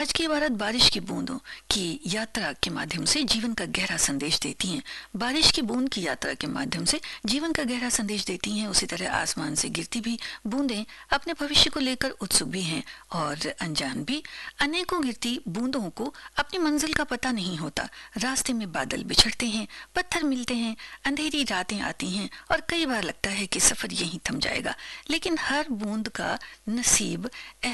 आज की इबारत बारिश की बूंदों की यात्रा के माध्यम से जीवन का गहरा संदेश देती हैं। बारिश की बूंद की यात्रा के माध्यम से जीवन का गहरा संदेश देती हैं। उसी तरह आसमान से गिरती भी बूंदें अपने भविष्य को लेकर उत्सुक भी हैं और अनजान भी। अनेकों गिरती बूंदों को अपनी मंजिल का पता नहीं होता। रास्ते में बादल बिछड़ते हैं, पत्थर मिलते हैं, अंधेरी रातें आती हैं और कई बार लगता है कि सफर यहीं थम जाएगा। लेकिन हर बूंद का नसीब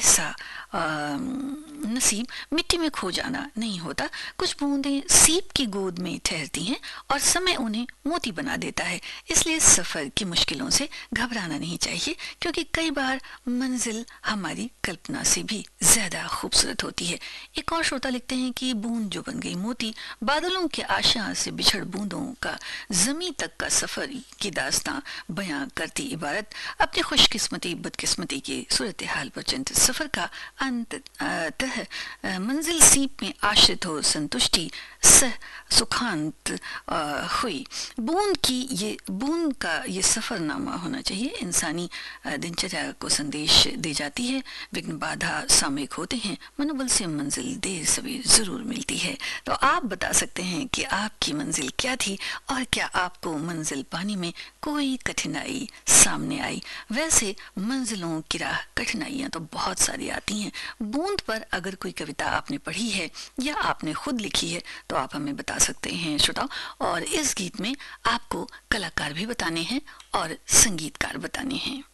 नसीब मिट्टी में खो जाना नहीं होता। कुछ बूंदें सीप की गोद में ठहरती हैं और समय उन्हें मोती बना देता है। इसलिए सफर की मुश्किलों से घबराना नहीं चाहिए, क्योंकि कई बार मंजिल हमारी कल्पना से भी ज्यादा खूबसूरत होती है। एक और श्रोता लिखते हैं कि बूंद जो बन गई मोती, बादलों के आशा से बिछड़ बूंदों का जमीन तक का सफर की दास्तां बयां करती इबारत अपनी खुशकिस्मती बदकिस्मती की सूरत हाल पर चिंतित सफर का अंततः मंजिल सीप में आश्रित हो संतुष्टि सह सुखांत हुई। बूंद का ये सफरनामा होना चाहिए। इंसानी दिनचर्या को संदेश दे जाती है। विघ्न बाधा सामयिक होते हैं, मनोबल से मंजिल देर सवेर जरूर मिलती है। तो आप बता सकते हैं कि आपकी मंजिल क्या थी और क्या आपको मंजिल पाने में कोई कठिनाई सामने आई। वैसे मंजिलों की राह कठिनाइयां तो बहुत सारी आती हैं। बूंद पर अगर कोई कविता आपने पढ़ी है या आपने खुद लिखी है तो आप हमें बता सकते हैं श्रोताओ। और इस गीत में आपको कलाकार भी बताने हैं और संगीतकार बताने हैं।